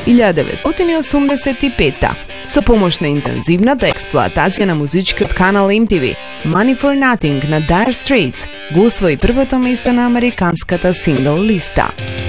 1985. So помошно интензивната експлоатација на музичкиот канал MTV, Money for Nothing на Dire Straits го освои првото место на американската сингл листа.